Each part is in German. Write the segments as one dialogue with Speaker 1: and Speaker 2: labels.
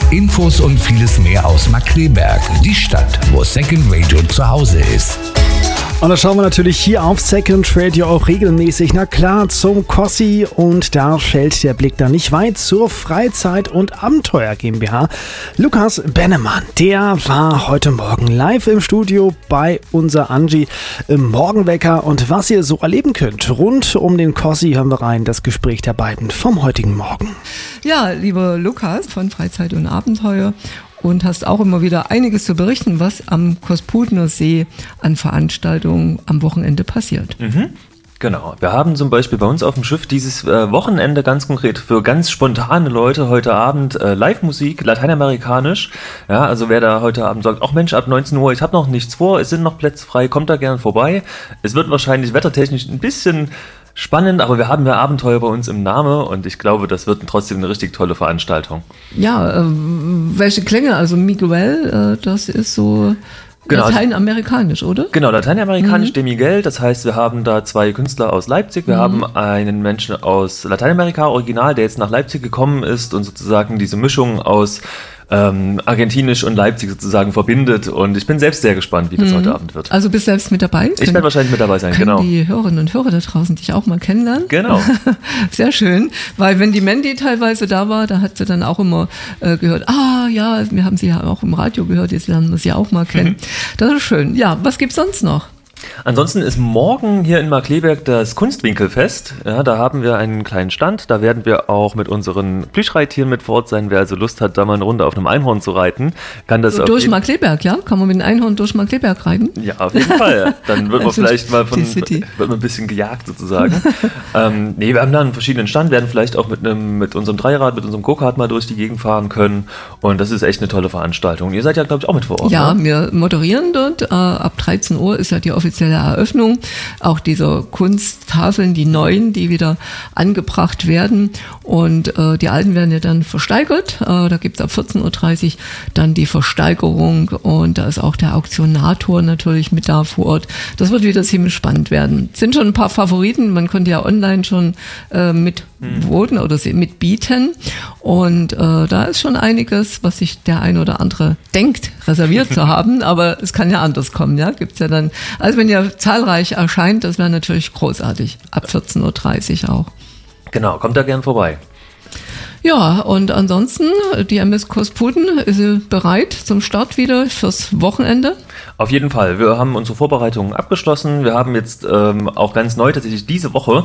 Speaker 1: Infos und vieles mehr aus Markkleeberg, die Stadt, wo Second Radio zu Hause ist.
Speaker 2: Und da schauen wir natürlich hier auf Second Radio auch regelmäßig, na klar, zum Kossi. Und da fällt der Blick dann nicht weit zur Freizeit- und Abenteuer GmbH. Lukas Bennemann, der war heute Morgen live im Studio bei unser Angie im Morgenwecker. Und was ihr so erleben könnt rund um den Kossi, hören wir rein, das Gespräch der beiden vom heutigen Morgen.
Speaker 3: Ja, lieber Lukas von Freizeit und Abenteuer. Und hast auch immer wieder einiges zu berichten, was am Kospudener See an Veranstaltungen am Wochenende passiert.
Speaker 4: Genau, wir haben zum Beispiel bei uns auf dem Schiff dieses Wochenende ganz konkret für ganz spontane Leute heute Abend Live-Musik, lateinamerikanisch. Ja, also wer da heute Abend sagt, ach Mensch, ab 19 Uhr, ich habe noch nichts vor, es sind noch Plätze frei, kommt da gerne vorbei. Es wird wahrscheinlich wettertechnisch ein bisschen spannend, aber wir haben ja Abenteuer bei uns im Namen und ich glaube, das wird trotzdem eine richtig tolle Veranstaltung.
Speaker 3: Ja, welche Klänge? Also Miguel, das ist so lateinamerikanisch, oder?
Speaker 4: Genau, lateinamerikanisch, de Miguel. Das heißt, wir haben da zwei Künstler aus Leipzig. Wir haben einen Menschen aus Lateinamerika, original, der jetzt nach Leipzig gekommen ist und sozusagen diese Mischung aus Argentinisch und Leipzig sozusagen verbindet. Und ich bin selbst sehr gespannt, wie das heute Abend wird.
Speaker 3: Also bist selbst mit dabei?
Speaker 4: Ich werde wahrscheinlich mit dabei sein, genau.
Speaker 3: Können die Hörerinnen und Hörer da draußen dich auch mal kennenlernen?
Speaker 4: Genau.
Speaker 3: Sehr schön, weil wenn die Mandy teilweise da war, da hat sie dann auch immer gehört, ja, wir haben sie ja auch im Radio gehört, jetzt lernen wir sie auch mal kennen. Das ist schön. Ja, was gibt's sonst noch?
Speaker 4: Ansonsten ist morgen hier in Markkleeberg das Kunstwinkelfest. Ja, da haben wir einen kleinen Stand. Da werden wir auch mit unseren Plüschreittieren mit vor Ort sein. Wer also Lust hat, da mal eine Runde auf einem Einhorn zu reiten, kann das
Speaker 3: durch Markkleeberg, ja? Kann man mit einem Einhorn durch Markkleeberg reiten?
Speaker 4: Ja, auf jeden Fall. Dann wird man vielleicht mal wird man ein bisschen gejagt sozusagen. Wir haben da einen verschiedenen Stand, werden vielleicht auch mit unserem Dreirad, mit unserem Go-Kart mal durch die Gegend fahren können. Und das ist echt eine tolle Veranstaltung. Ihr seid ja, glaube ich, auch mit vor Ort.
Speaker 3: Ja,
Speaker 4: ne?
Speaker 3: Wir moderieren dort. Ab 13 Uhr ist ja die offizielle Eröffnung, auch dieser Kunsttafeln, die neuen, die wieder angebracht werden und die alten werden ja dann versteigert, da gibt es ab 14.30 Uhr dann die Versteigerung und da ist auch der Auktionator natürlich mit da vor Ort. Das wird wieder ziemlich spannend werden. Es sind schon ein paar Favoriten, man konnte ja online schon mitvoten oder mitbieten und da ist schon einiges, was sich der ein oder andere denkt, reserviert zu haben, aber es kann ja anders kommen, ja, gibt's ja dann, also wenn ihr zahlreich erscheint, das wäre natürlich großartig, ab 14.30 Uhr auch.
Speaker 4: Genau, kommt da gern vorbei.
Speaker 3: Ja, und ansonsten, die MS Kospuden ist bereit zum Start wieder fürs Wochenende?
Speaker 4: Auf jeden Fall. Wir haben unsere Vorbereitungen abgeschlossen. Wir haben jetzt auch ganz neu tatsächlich diese Woche,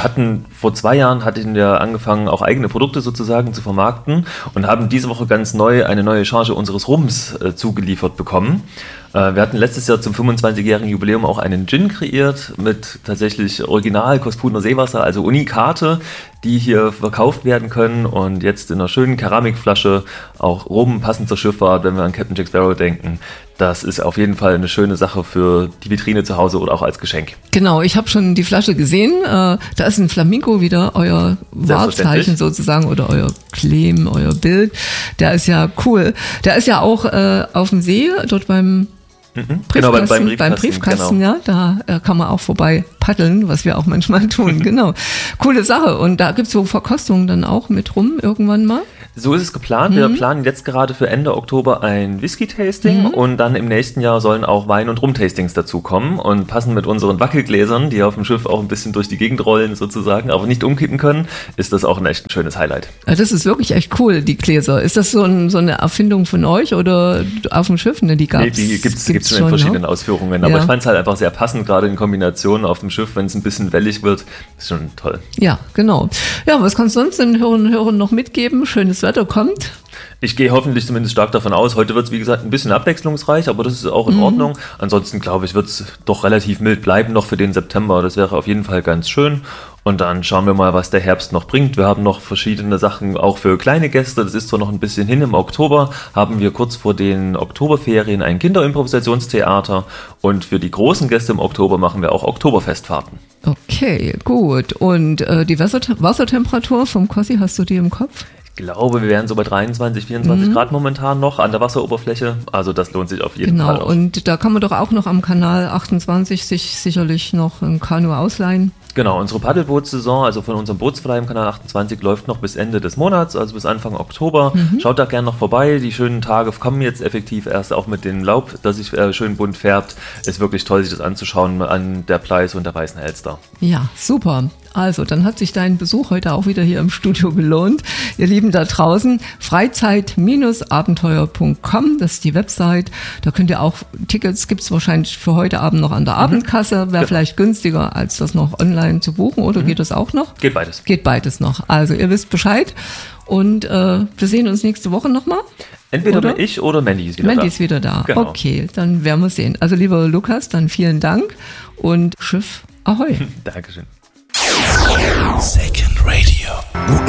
Speaker 4: vor 2 Jahren hatten wir angefangen, auch eigene Produkte sozusagen zu vermarkten und haben diese Woche ganz neu eine neue Charge unseres Rums zugeliefert bekommen. Wir hatten letztes Jahr zum 25-jährigen Jubiläum auch einen Gin kreiert mit tatsächlich Original Kospudener Seewasser, also Unikate, die hier verkauft werden können und jetzt in einer schönen Keramikflasche auch Rum, passend zur Schifffahrt, wenn wir an Captain Jack Sparrow denken. Das ist auf jeden Fall eine schöne Sache für die Vitrine zu Hause oder auch als Geschenk.
Speaker 3: Genau, ich habe schon die Flasche gesehen. Da ist ein Flamingo wieder, euer Wahrzeichen sozusagen oder euer Claim, euer Bild. Der ist ja cool. Der ist ja auch auf dem See, dort beim Briefkasten, beim Briefkasten, genau. Ja, da kann man auch vorbei paddeln, was wir auch manchmal tun, genau. Coole Sache. Und da gibt's so Verkostungen dann auch mit Rum irgendwann mal?
Speaker 4: So ist es geplant. Wir planen jetzt gerade für Ende Oktober ein Whisky-Tasting und dann im nächsten Jahr sollen auch Wein- und Rum-Tastings dazukommen und passend mit unseren Wackelgläsern, die auf dem Schiff auch ein bisschen durch die Gegend rollen sozusagen, aber nicht umkippen können, ist das auch ein echt schönes Highlight.
Speaker 3: Das ist wirklich echt cool, die Gläser. Ist das so eine Erfindung von euch oder auf dem Schiff? Ne, die gab's,
Speaker 4: die gibt's schon in verschiedenen Ausführungen, aber ich fand es halt einfach sehr passend, gerade in Kombination auf dem Schiff, wenn es ein bisschen wellig wird, ist schon toll.
Speaker 3: Ja, genau. Ja, was kannst du sonst den Hörern und Hörern noch mitgeben? Schönes Wetter kommt.
Speaker 4: Ich gehe hoffentlich zumindest stark davon aus. Heute wird es, wie gesagt, ein bisschen abwechslungsreich, aber das ist auch in Ordnung. Ansonsten, glaube ich, wird es doch relativ mild bleiben noch für den September. Das wäre auf jeden Fall ganz schön. Und dann schauen wir mal, was der Herbst noch bringt. Wir haben noch verschiedene Sachen auch für kleine Gäste. Das ist zwar noch ein bisschen hin. Im Oktober haben wir kurz vor den Oktoberferien ein Kinderimprovisationstheater. Und für die großen Gäste im Oktober machen wir auch Oktoberfestfahrten.
Speaker 3: Okay, gut. Und die Wassertemperatur vom Kossi, hast du die im Kopf?
Speaker 4: Ich glaube, wir wären so bei 23, 24 Grad momentan noch an der Wasseroberfläche. Also das lohnt sich auf jeden Fall.
Speaker 3: Genau, und da kann man doch auch noch am Kanal 28 sich sicherlich noch ein Kanu ausleihen.
Speaker 4: Genau, unsere Paddelbootssaison, also von unserem Bootsverleih im Kanal 28, läuft noch bis Ende des Monats, also bis Anfang Oktober. Schaut da gerne noch vorbei. Die schönen Tage kommen jetzt effektiv erst, auch mit dem Laub, das sich schön bunt färbt. Ist wirklich toll, sich das anzuschauen an der Pleiße und der Weißen Elster.
Speaker 3: Ja, super. Also, dann hat sich dein Besuch heute auch wieder hier im Studio gelohnt. Ihr Lieben da draußen, freizeit-abenteuer.com, das ist die Website. Da könnt ihr auch, Tickets gibt's wahrscheinlich für heute Abend noch an der Abendkasse. Wäre vielleicht günstiger, als das noch online zu buchen, oder geht das auch noch?
Speaker 4: Geht beides.
Speaker 3: Geht beides noch. Also, ihr wisst Bescheid. Und wir sehen uns nächste Woche nochmal.
Speaker 4: Entweder ich oder Mandy ist wieder
Speaker 3: Mandy ist wieder da.
Speaker 4: Genau.
Speaker 3: Okay, dann werden wir sehen. Also, lieber Lukas, dann vielen Dank und Schiff Ahoi.
Speaker 4: Dankeschön.
Speaker 1: Second Radio.